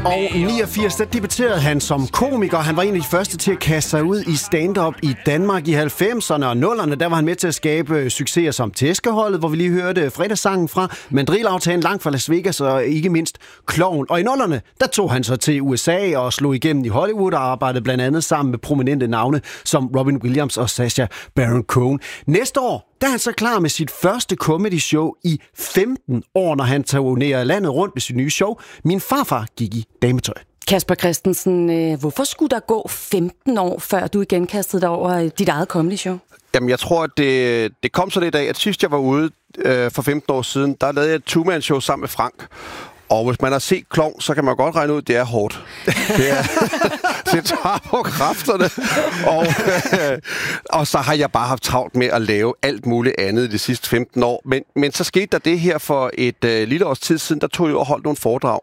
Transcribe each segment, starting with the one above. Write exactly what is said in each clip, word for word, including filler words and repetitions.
Og niogfirs, der debuterede han som komiker. Han var en af de første til at kaste sig ud i stand-up i Danmark i halvfemserne og nullerne. Der var han med til at skabe succeser som Tæskeholdet, hvor vi lige hørte fredagssangen fra Mandrilaftalen, Langt fra Las Vegas og ikke mindst Klovn. Og i nullerne, der tog han så til U S A og slog igennem i Hollywood og arbejdede blandt andet sammen med prominente navne som Robin Williams og Sacha Baron Cohen. Næste år, der er han så klar med sit første comedy show i femten år, når han turnerer landet rundt med sit nye show. Min farfar gik i dametøj. Kasper Christensen, hvorfor skulle der gå femten år, før du igen kastede dig over dit eget comedy show? Jamen, jeg tror, at det, det kom så det i dag, at sidst jeg var ude øh, for femten år siden, der lavede jeg et two-man-show sammen med Frank. Og hvis man har set Klovn, så kan man godt regne ud, at det er hårdt. Det, er, det tager på kræfterne. Og, øh, og så har jeg bare haft travlt med at lave alt muligt andet de sidste femten år. Men, men så skete der det her for et øh, lille års tid siden, der tog jeg og holdt nogle foredrag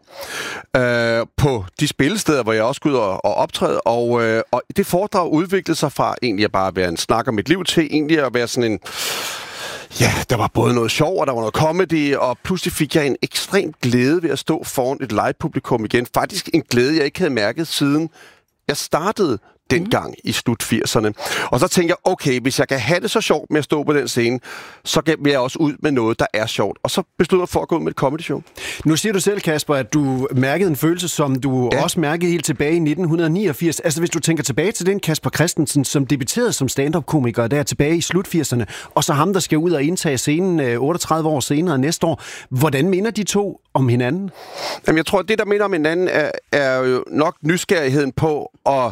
øh, på de spillesteder, hvor jeg også skulle ud og, og optræde. Og, øh, og det foredrag udviklede sig fra egentlig at bare være en snak om mit liv til egentlig at være sådan en... Ja, der var både noget sjov, og der var noget comedy, og pludselig fik jeg en ekstrem glæde ved at stå foran et live-publikum igen. Faktisk en glæde, jeg ikke havde mærket siden jeg startede dengang i slut firserne. Og så tænkte jeg, okay, hvis jeg kan have det så sjovt med at stå på den scene, så vil jeg også ud med noget, der er sjovt. Og så besluttede jeg for at gå ud med et comedy show. Nu siger du selv, Kasper, at du mærkede en følelse, som du ja. også mærkede helt tilbage i nitten niogfirs. Altså hvis du tænker tilbage til den Kasper Christensen, som debuterede som stand-up-komiker der tilbage i slut firserne, og så ham, der skal ud og indtage scenen otteogtredive år senere næste år. Hvordan minder de to om hinanden? Jamen, jeg tror, at det, der minder om hinanden, er, er jo nok nysgerrigheden på at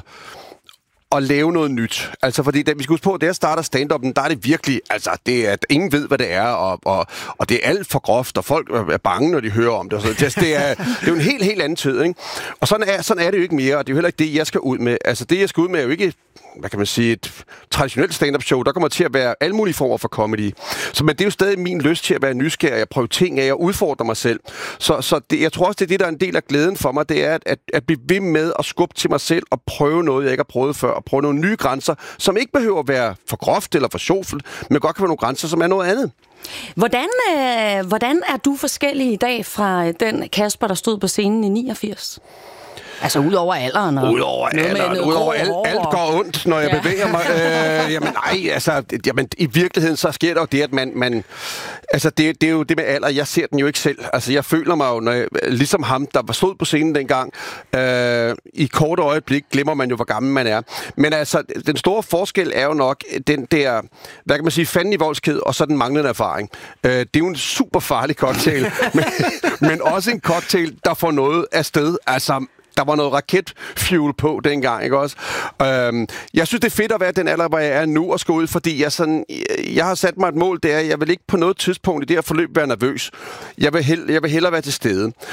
at lave noget nyt. Altså, fordi da vi skal huske på, at da jeg starter stand-up'en, der er det virkelig, altså, det er, at ingen ved, hvad det er, og, og, og det er alt for groft, og folk er bange, når de hører om det. Og så. Det, det, er, det er jo en helt, helt anden tid, ikke? Og sådan er, sådan er det jo ikke mere, og det er jo heller ikke det, jeg skal ud med. Altså, det, jeg skal ud med, er jo ikke, hvad kan man sige, et traditionelt stand-up show. Der kommer til at være alle mulige former for comedy. Så, men det er jo stadig min lyst til at være nysgerrig, at prøve ting af, og udfordre mig selv. Så, så det, jeg tror også, det er det, der er en del af glæden for mig, det er at, at, at blive ved med at skubbe til mig selv, og prøve noget, jeg ikke har prøvet før, og prøve nogle nye grænser, som ikke behøver at være for groft eller for sjovt, men godt kan være nogle grænser, som er noget andet. Hvordan, øh, hvordan er du forskellig i dag fra den Kasper, der stod på scenen i niogfirs? Altså ud over alderen? Og Udover alderen, udover alt, alt går ondt, når jeg ja. bevæger mig. Øh, jamen nej, altså, jamen, i virkeligheden så sker der jo det, at man, man altså det, det er jo det med alder, jeg ser den jo ikke selv. Altså jeg føler mig jo, når jeg, ligesom ham, der var stod på scenen dengang, øh, i kort øjeblik glemmer man jo, hvor gammel man er. Men altså, den store forskel er jo nok den der, hvad kan man sige, fanden i voldsked, og så den manglende erfaring. Øh, det er jo en super farlig cocktail, men, men også en cocktail, der får noget afsted. Altså, der var noget raketfuel på dengang, ikke også? Øhm, jeg synes, det er fedt at være den alder, hvor jeg er nu og skal ud, fordi jeg, sådan, jeg har sat mig et mål, det er, jeg vil ikke på noget tidspunkt i det her forløb være nervøs. Jeg vil, hell, jeg vil hellere være til stede.